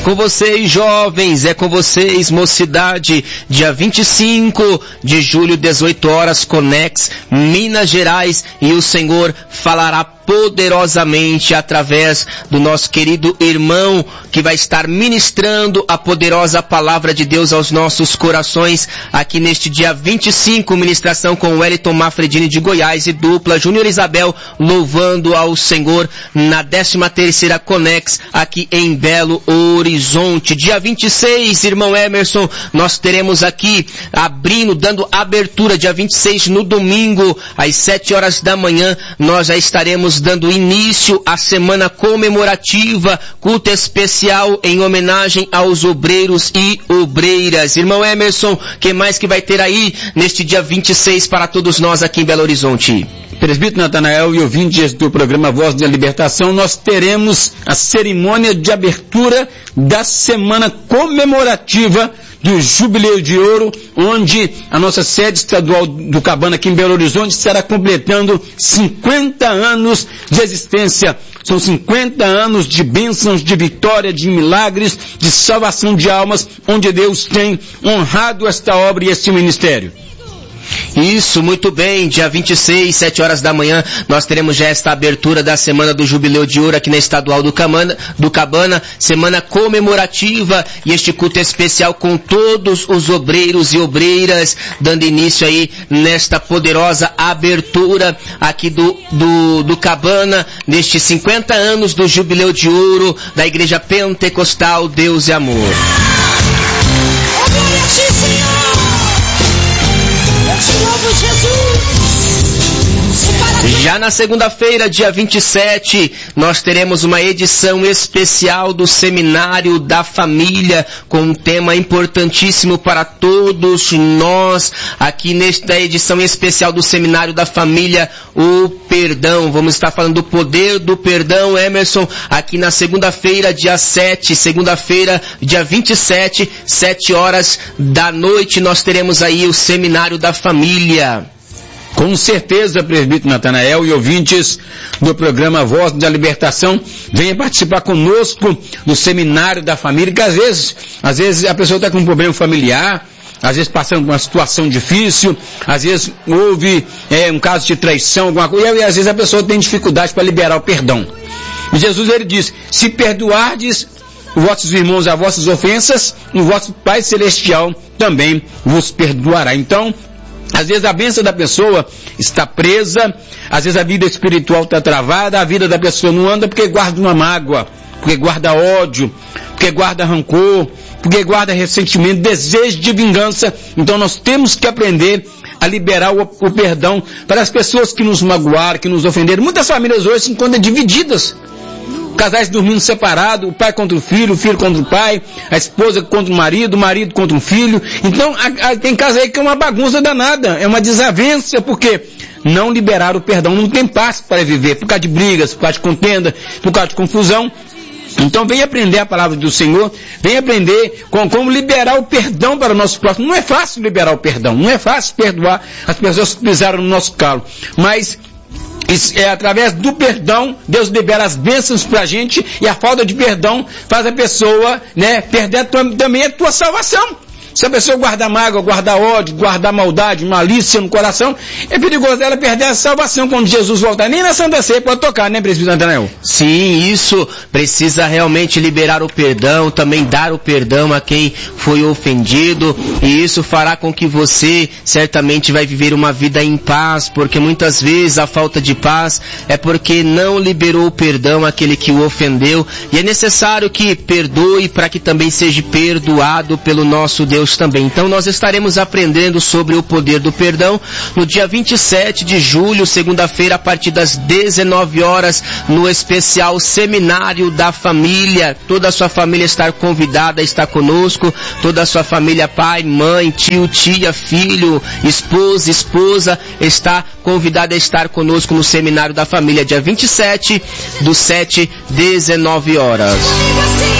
Com vocês, jovens, é com vocês, mocidade, dia 25 de julho, 18 horas, Conex, Minas Gerais, e o Senhor falará poderosamente através do nosso querido irmão que vai estar ministrando a poderosa palavra de Deus aos nossos corações aqui neste dia 25, ministração com Wellington Mafredini de Goiás e dupla Júnior Isabel louvando ao Senhor na 13ª Conex aqui em Belo Horizonte. Dia 26, irmão Emerson, nós teremos aqui dando abertura dia 26 no domingo às 7 horas da manhã, nós já estaremos dando início à semana comemorativa, culto especial em homenagem aos obreiros e obreiras. Irmão Emerson, que mais que vai ter aí neste dia 26 para todos nós aqui em Belo Horizonte? Presbítero Natanael e ouvintes do programa Voz da Libertação, nós teremos a cerimônia de abertura da semana comemorativa do Jubileu de Ouro, onde a nossa sede estadual do Cabana aqui em Belo Horizonte estará completando 50 anos de existência. São 50 anos de bênçãos, de vitória, de milagres, de salvação de almas, onde Deus tem honrado esta obra e este ministério. Isso, muito bem, dia 26, 7 horas da manhã, nós teremos já esta abertura da Semana do Jubileu de Ouro aqui na Estadual do Cabana, semana comemorativa e este culto especial com todos os obreiros e obreiras, dando início aí nesta poderosa abertura aqui do Cabana, nestes 50 anos do Jubileu de Ouro da Igreja Pentecostal Deus e Amor. Já na segunda-feira, dia 27, nós teremos uma edição especial do Seminário da Família, com um tema importantíssimo para todos nós, aqui nesta edição especial do Seminário da Família, o perdão. Vamos estar falando do poder do perdão, Emerson, aqui na segunda-feira, dia 7, segunda-feira, dia 27, 7 horas da noite, nós teremos aí o Seminário da Família. Com certeza, presbítero Natanael e ouvintes do programa Voz da Libertação, venha participar conosco do Seminário da Família, que às vezes a pessoa está com um problema familiar, às vezes passando por uma situação difícil, às vezes houve um caso de traição, alguma coisa, e às vezes a pessoa tem dificuldade para liberar o perdão. E Jesus, ele diz, se perdoardes vossos irmãos as vossas ofensas, o vosso Pai Celestial também vos perdoará. Então, às vezes a bênção da pessoa está presa, às vezes a vida espiritual está travada, a vida da pessoa não anda porque guarda uma mágoa, porque guarda ódio, porque guarda rancor, porque guarda ressentimento, desejo de vingança. Então nós temos que aprender a liberar o perdão para as pessoas que nos magoaram, que nos ofenderam. Muitas famílias hoje se encontram divididas. Casais dormindo separados, o pai contra o filho contra o pai, a esposa contra o marido contra o filho. Então, tem casa aí que é uma bagunça danada, é uma desavença, porque não liberaram o perdão, não tem paz para viver, por causa de brigas, por causa de contenda, por causa de confusão. Então, vem aprender a palavra do Senhor, vem aprender como liberar o perdão para o nosso próximo. Não é fácil liberar o perdão, não é fácil perdoar as pessoas que pisaram no nosso calo, mas através do perdão, Deus libera as bênçãos pra gente, e a falta de perdão faz a pessoa, perder também a tua salvação. Se a pessoa guardar mágoa, guardar ódio, guardar maldade, malícia no coração, é perigoso ela perder a salvação quando Jesus voltar. Nem na Santa Ceia pode tocar, né, presbítero Natanael? Sim, isso precisa realmente liberar o perdão, também dar o perdão a quem foi ofendido, e isso fará com que você certamente vai viver uma vida em paz, porque muitas vezes a falta de paz é porque não liberou o perdão àquele que o ofendeu, e é necessário que perdoe para que também seja perdoado pelo nosso Deus também. Então nós estaremos aprendendo sobre o poder do perdão no dia 27 de julho, segunda-feira, a partir das 19 horas, no especial Seminário da Família. Toda a sua família está convidada a estar conosco, toda a sua família, pai, mãe, tio, tia, filho, esposa, está convidada a estar conosco no Seminário da Família, dia 27 do 7, 19 horas.